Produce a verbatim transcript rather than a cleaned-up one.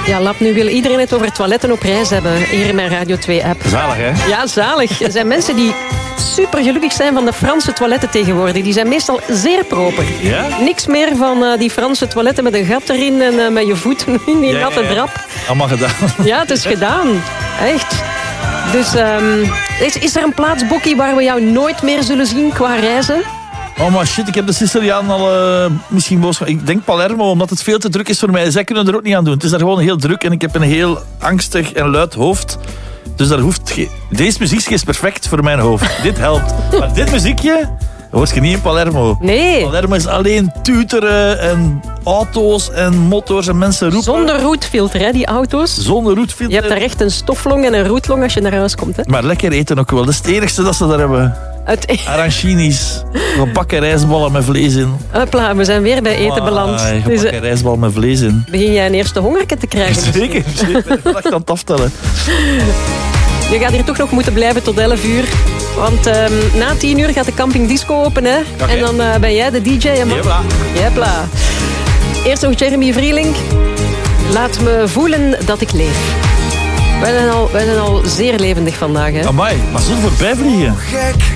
Ja, Lap, nu wil iedereen het over toiletten op reis hebben. Hier in mijn Radio twee-app. Zalig, hè? Ja, zalig. Er zijn mensen die super gelukkig zijn van de Franse toiletten tegenwoordig. Die zijn meestal zeer proper. Ja? Niks meer van uh, die Franse toiletten met een gat erin en uh, met je voeten in die Ja, natte ja, ja. drap. Allemaal gedaan. Ja, het is gedaan. Echt. Dus um, is, is er een plaats, Bokkie, waar we jou nooit meer zullen zien qua reizen? Oh, maar shit, ik heb de Sicilianen al uh, misschien boos. Ik denk Palermo, omdat het veel te druk is voor mij. Zij kunnen er ook niet aan doen. Het is daar gewoon heel druk en ik heb een heel angstig en luid hoofd. Dus daar hoeft geen... Deze muziekje is perfect voor mijn hoofd. Dit helpt. Maar dit muziekje hoort je niet in Palermo. Nee. Palermo is alleen tuteren en auto's en motors en mensen roepen. Zonder roetfilter, hè, die auto's. Zonder roetfilter. Je hebt daar echt een stoflong en een roetlong als je naar huis komt. Hè. Maar lekker eten ook wel. Dat is het enigste dat ze daar hebben. Het... Arancinis. Gebakken rijstballen met vlees in. Hopla, we zijn weer bij eten beland. Amai, Dus, gebakken rijstbal met vlees in. begin jij een eerste hongerke te krijgen? Zeker, zeker. Ik ben echt aan het aftellen. Je gaat hier toch nog moeten blijven tot elf uur. Want um, na tien uur gaat de camping disco open, hè? Okay. En dan uh, ben jij de D J, hè, man? Jepla. Jepla. Eerst nog Jeremy Vrielink. Laat me voelen dat ik leef. Wij zijn al, wij zijn al zeer levendig vandaag, hè? Amai, maar zo voorbij vliegen. Gek.